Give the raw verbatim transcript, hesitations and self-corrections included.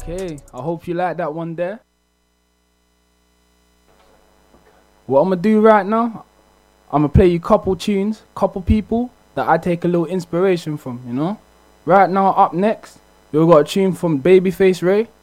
Okay, I hope you like that one there. What I'm gonna do right now, I'm gonna play you couple tunes, couple people that I take a little inspiration from, you know? Right now, up next, we've got a tune from Babyface Ray.